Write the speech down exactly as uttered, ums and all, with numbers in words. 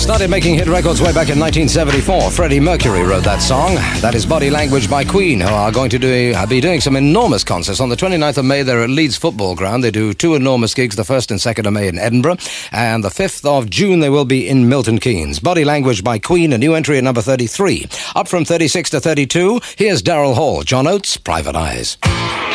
started making hit records way back in nineteen seventy-four. Freddie Mercury wrote that song. That is Body Language by Queen, who are going to do, be doing some enormous concerts. On the twenty-ninth of May, they're at Leeds Football Ground. They do two enormous gigs, the first and second of May in Edinburgh. And the fifth of June, they will be in Milton Keynes. Body Language by Queen, a new entry at number thirty-three. Up from thirty-six to thirty-two, here's Daryl Hall, John Oates, Private Eyes.